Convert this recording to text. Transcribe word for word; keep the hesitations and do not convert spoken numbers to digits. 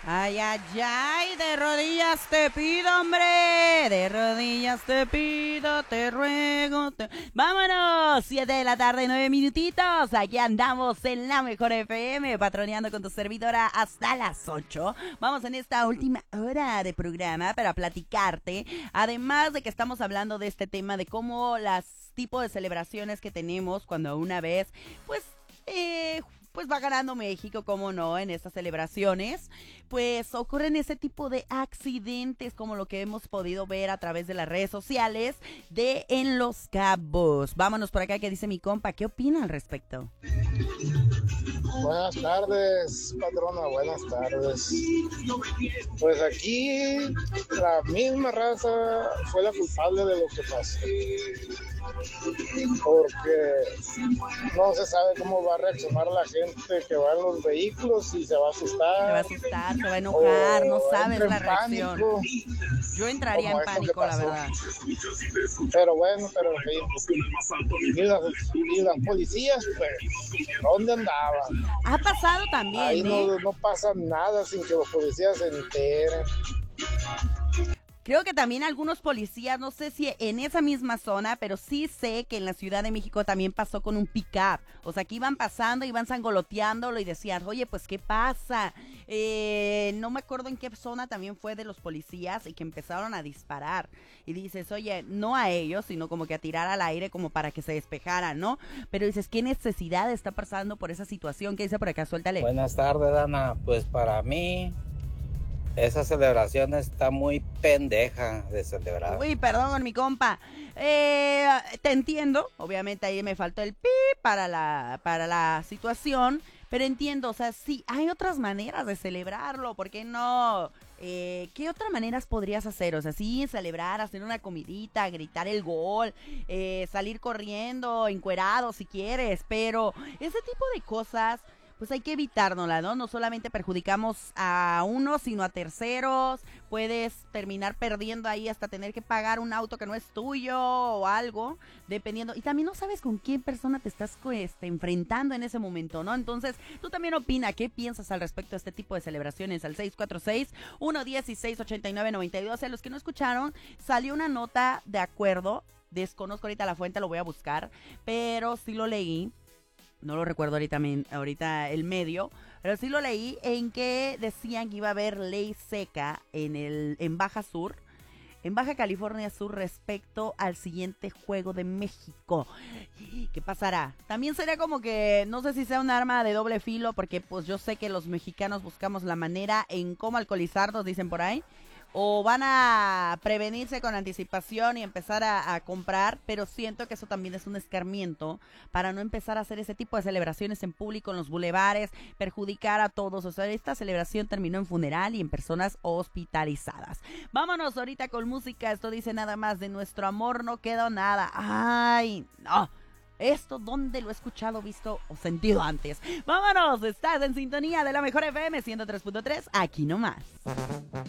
Ay, ay, ay, de rodillas te pido, hombre, de rodillas te pido, te ruego, te... ¡Vámonos! Siete de la tarde, nueve minutitos, aquí andamos en la Mejor F M, patroneando con tu servidora hasta las ocho. Vamos en esta última hora de programa para platicarte, además de que estamos hablando de este tema de cómo las tipos de celebraciones que tenemos cuando una vez, pues, eh... pues va ganando México, cómo no, en estas celebraciones, pues ocurren ese tipo de accidentes como lo que hemos podido ver a través de las redes sociales de En Los Cabos. Vámonos por acá, ¿qué dice mi compa? ¿Qué opina al respecto? Buenas tardes, patrona, buenas tardes. Pues aquí la misma raza fue la culpable de lo que pasó, porque no se sabe cómo va a reaccionar la gente que va en los vehículos, si se va a asustar. Se va a asustar, se va a enojar, no sabes la reacción. Pánico, Yo entraría en pánico, la verdad. Pero bueno, pero en fin. Y las, y las policías, pues, ¿dónde andaban? Ha pasado también, Ahí ¿eh? no, no pasa nada sin que los policías se enteren. Creo que también algunos policías, no sé si en esa misma zona, pero sí sé que en la Ciudad de México también pasó con un pick-up. O sea, que iban pasando, iban sangoloteándolo y decían, oye, pues, ¿qué pasa? Eh, no me acuerdo en qué zona también fue de los policías y que empezaron a disparar. Y dices, oye, no a ellos, sino como que a tirar al aire como para que se despejaran, ¿no? Pero dices, ¿qué necesidad está pasando por esa situación? ¿Qué dice por acá? Suéltale. Buenas tardes, Dana. Pues para mí... esa celebración está muy pendeja de celebrar. Uy, perdón, mi compa. Eh, te entiendo. Obviamente ahí me faltó el pi para la, para la situación. Pero entiendo, o sea, sí, hay otras maneras de celebrarlo. ¿Por qué no? Eh, ¿Qué otras maneras podrías hacer? O sea, sí, celebrar, hacer una comidita, gritar el gol, eh, salir corriendo, encuerado si quieres. Pero ese tipo de cosas... pues hay que evitárnosla, ¿no? No solamente perjudicamos a unos, sino a terceros. Puedes terminar perdiendo ahí hasta tener que pagar un auto que no es tuyo o algo, dependiendo. Y también no sabes con qué persona te estás este, enfrentando en ese momento, ¿no? Entonces, tú también opina, ¿qué piensas al respecto de este tipo de celebraciones? Al seis cuatro seis, uno uno seis, ocho nueve nueve dos. O sea, los que no escucharon, salió una nota de acuerdo. Desconozco ahorita la fuente, lo voy a buscar, pero sí lo leí. No lo recuerdo ahorita, ahorita el medio, pero sí lo leí en que decían que iba a haber ley seca en el en Baja Sur, en Baja California Sur respecto al siguiente Juego de México. ¿Qué pasará? También sería como que, no sé si sea un arma de doble filo, porque pues yo sé que los mexicanos buscamos la manera en cómo alcoholizarnos, dicen por ahí. O van a prevenirse con anticipación y empezar a, a comprar, pero siento que eso también es un escarmiento para no empezar a hacer ese tipo de celebraciones en público, en los bulevares, perjudicar a todos. O sea, esta celebración terminó en funeral y en personas hospitalizadas. Vámonos ahorita con música. Esto dice nada más de nuestro amor no quedó nada. ¡Ay, no! Esto, ¿dónde lo he escuchado, visto o sentido antes? Vámonos, estás en sintonía de la Mejor F M ciento tres punto tres, aquí nomás.